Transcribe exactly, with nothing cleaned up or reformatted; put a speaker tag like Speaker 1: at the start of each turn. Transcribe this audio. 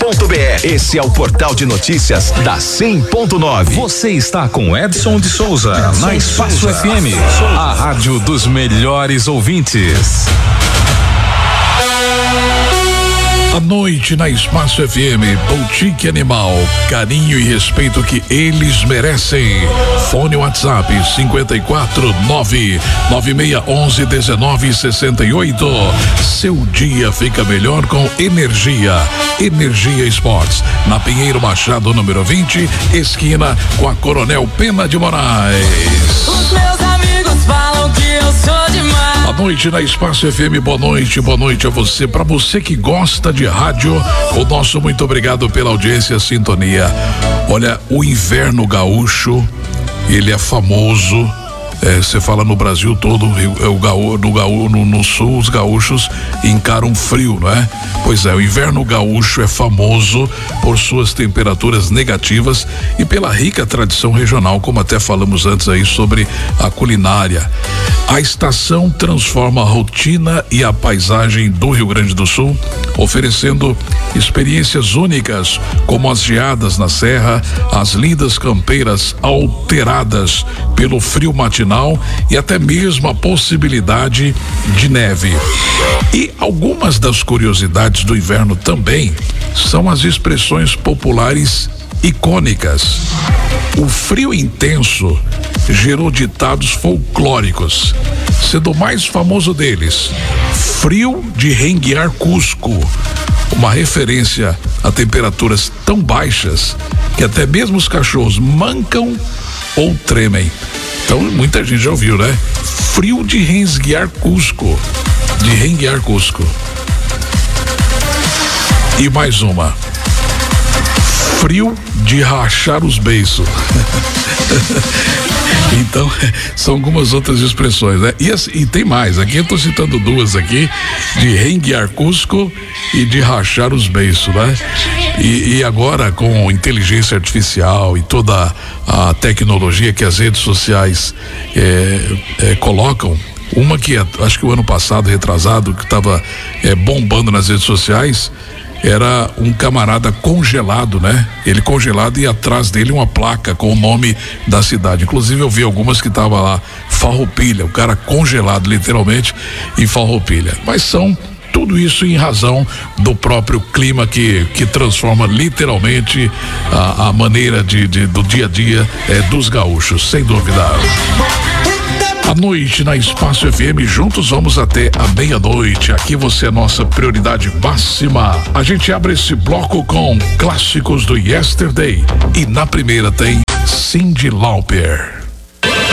Speaker 1: ponto b r. Esse é o portal de notícias da cem ponto nove.
Speaker 2: Você está com Edson de Souza, Edson na Espaço Souza. F M, a rádio dos melhores ouvintes.
Speaker 3: À noite na Espaço F M, Boutique Animal, carinho e respeito que eles merecem. Fone WhatsApp cinquenta e quatro, nove nove seis onze, dezenove sessenta e oito. Seu dia fica melhor com energia. Energia Esportes, na Pinheiro Machado, número vinte, esquina com a Coronel Pena de Moraes.
Speaker 4: Os meus amigos falam que eu sou demais.
Speaker 3: À noite na Espaço F M, boa noite, boa noite a você. Para você que gosta de rádio, o nosso muito obrigado pela audiência e sintonia. Olha, o inverno gaúcho, ele é famoso. Você é, fala no Brasil todo, o gaú, no, gaú, no, no sul os gaúchos encaram frio, não é? Pois é, o inverno gaúcho é famoso por suas temperaturas negativas e pela rica tradição regional, como até falamos antes aí sobre a culinária. A estação transforma a rotina e a paisagem do Rio Grande do Sul, oferecendo experiências únicas, como as geadas na serra, as lindas campeiras alteradas pelo frio matinal e até mesmo a possibilidade de neve. E algumas das curiosidades do inverno também são as expressões populares icônicas. O frio intenso gerou ditados folclóricos, sendo o mais famoso deles, frio de renguear Cusco, uma referência a temperaturas tão baixas que até mesmo os cachorros mancam ou tremem. Então muita gente já ouviu, né? Frio de renguear Cusco, de renguear Cusco. E mais uma, frio de rachar os beiços. Então, são algumas outras expressões, né? E, e tem mais, aqui eu tô citando duas aqui, de renguear Cusco e de rachar os beiços, né? E, e agora, com inteligência artificial e toda a tecnologia que as redes sociais é, é, colocam, uma que acho que o ano passado, retrasado, que estava é, bombando nas redes sociais, era um camarada congelado, né? Ele congelado e atrás dele uma placa com o nome da cidade. Inclusive eu vi algumas que tava lá, Farroupilha, o cara congelado literalmente em Farroupilha. Mas são tudo isso em razão do próprio clima que, que transforma literalmente a, a maneira de, de, do dia a dia é, dos gaúchos, sem dúvida. À noite na Espaço F M, juntos vamos até a meia-noite. Aqui você é nossa prioridade máxima. A gente abre esse bloco com clássicos do Yesterday. E na primeira tem Cyndi Lauper.